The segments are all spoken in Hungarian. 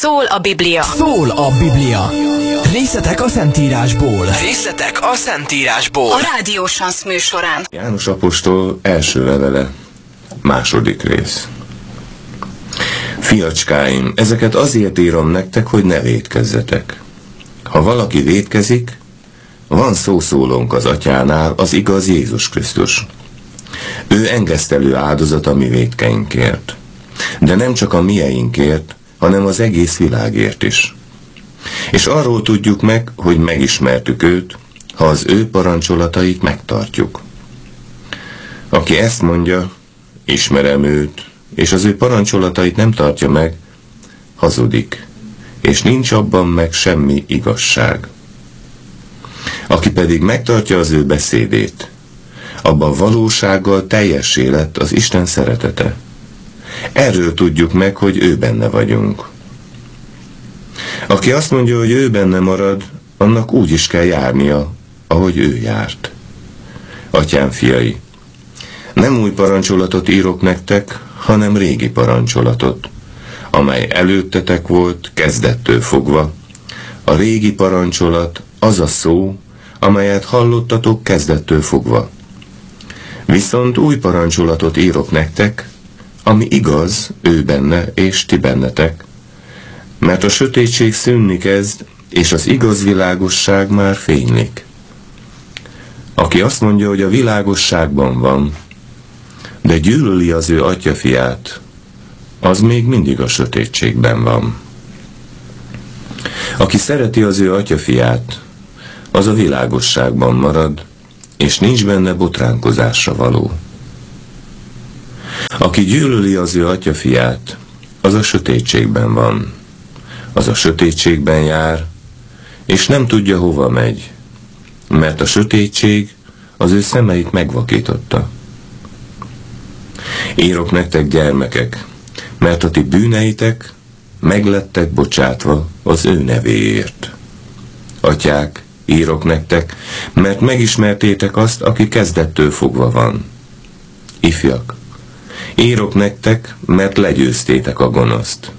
Szól a Biblia. Szól a Biblia. Részletek a Szentírásból. Részletek a Szentírásból. A Rádió Sansz műsorán. János apostol első levele, második rész. Fiacskáim, ezeket azért írom nektek, hogy ne vétkezzetek. Ha valaki vétkezik, van szószólónk az Atyánál, az igaz Jézus Krisztus. Ő engesztelő áldozat a mi vétkeinkért. De nem csak a mieinkért, hanem az egész világért is. És arról tudjuk meg, hogy megismertük őt, ha az ő parancsolatait megtartjuk. Aki ezt mondja, ismerem őt, és az ő parancsolatait nem tartja meg, hazudik, és nincs abban meg semmi igazság. Aki pedig megtartja az ő beszédét, abban valósággal teljessé lett az Isten szeretete. Erről tudjuk meg, hogy ő benne vagyunk. Aki azt mondja, hogy ő benne marad, annak úgy is kell járnia, ahogy ő járt. Atyám fiai, nem új parancsolatot írok nektek, hanem régi parancsolatot, amely előttetek volt kezdettől fogva. A régi parancsolat az a szó, amelyet hallottatok kezdettől fogva. Viszont új parancsolatot írok nektek, ami igaz, ő benne és ti bennetek, mert a sötétség szűnni kezd, és az igaz világosság már fénylik. Aki azt mondja, hogy a világosságban van, de gyűlöli az ő atyafiát, az még mindig a sötétségben van. Aki szereti az ő atyafiát, az a világosságban marad, és nincs benne botránkozásra való. Aki gyűlöli az ő atyafiát, az a sötétségben van. Az a sötétségben jár, és nem tudja, hova megy, mert a sötétség az ő szemeit megvakította. Írok nektek, gyermekek, mert a ti bűneitek meglettek bocsátva az ő nevéért. Atyák, írok nektek, mert megismertétek azt, aki kezdettől fogva van. Ifjak, írok nektek, mert legyőztétek a gonoszt.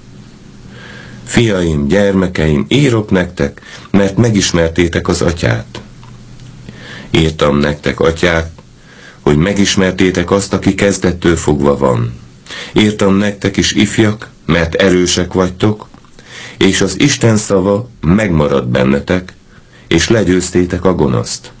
Fiaim, gyermekeim, írok nektek, mert megismertétek az Atyát. Írtam nektek, atyák, hogy megismertétek azt, aki kezdettől fogva van. Írtam nektek is, ifjak, mert erősek vagytok, és az Isten szava megmarad bennetek, és legyőztétek a gonoszt.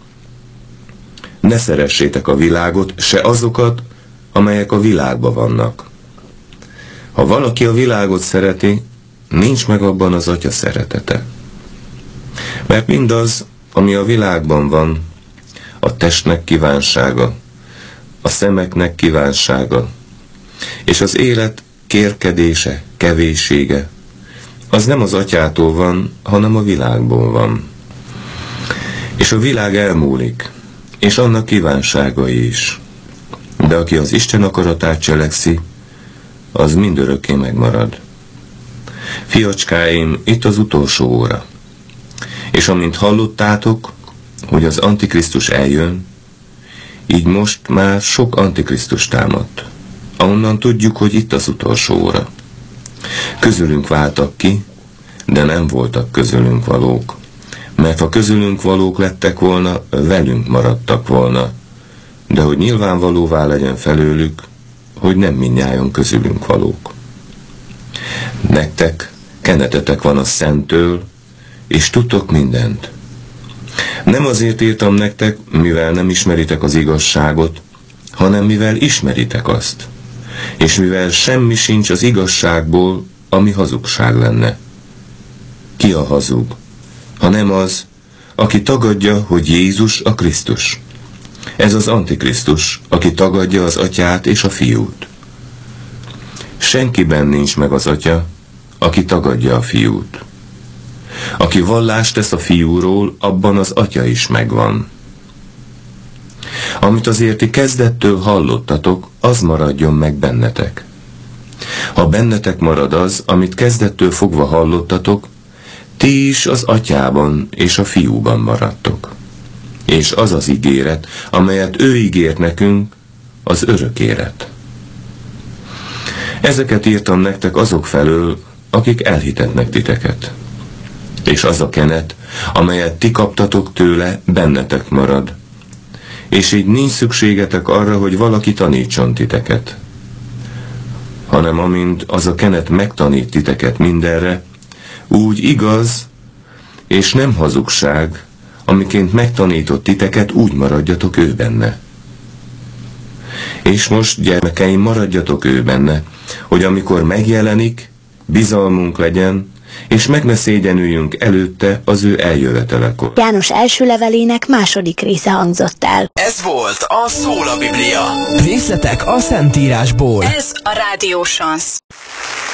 Ne szeressétek a világot, se azokat, amelyek a világban vannak. Ha valaki a világot szereti, nincs meg abban az Atya szeretete. Mert mindaz, ami a világban van, a testnek kívánsága, a szemeknek kívánsága, és az élet kérkedése, kevéssége, az nem az Atyától van, hanem a világból van. És a világ elmúlik, és annak kívánságai is. De aki az Isten akaratát cselekszi, az mindörökké megmarad. Fiacskáim, itt az utolsó óra. És amint hallottátok, hogy az Antikrisztus eljön, így most már sok Antikrisztus támadt. Ahonnan tudjuk, hogy itt az utolsó óra. Közülünk váltak ki, de nem voltak közülünk valók. Mert ha közülünk valók lettek volna, velünk maradtak volna. De hogy nyilvánvalóvá legyen felőlük, hogy nem mindnyájan közülünk valók. Nektek kenetetek van a Szenttől, és tudtok mindent. Nem azért írtam nektek, mivel nem ismeritek az igazságot, hanem mivel ismeritek azt, és mivel semmi sincs az igazságból, ami hazugság lenne. Ki a hazug, ha nem az, aki tagadja, hogy Jézus a Krisztus. Ez az Antikrisztus, aki tagadja az Atyát és a Fiút. Senkiben nincs meg az Atya, aki tagadja a Fiút. Aki vallást tesz a Fiúról, abban az Atya is megvan. Amit azért ti kezdettől hallottatok, az maradjon meg bennetek. Ha bennetek marad az, amit kezdettől fogva hallottatok, ti is az Atyában és a Fiúban maradtok. És az az ígéret, amelyet ő ígért nekünk, az örök élet. Ezeket írtam nektek azok felől, akik elhitetnek titeket. És az a kenet, amelyet ti kaptatok tőle, bennetek marad. És így nincs szükségetek arra, hogy valaki tanítson titeket. Hanem amint az a kenet megtanít titeket mindenre, úgy igaz, és nem hazugság, amiként megtanított titeket, úgy maradjatok ő benne. És most, gyermekeim, maradjatok ő benne, hogy amikor megjelenik, bizalmunk legyen, és meg ne szégyenüljünk előtte az ő eljövetelekor. János első levelének második része hangzott el. Ez volt a Szól a Biblia. Részletek a Szentírásból. Ez a Rádió Sans.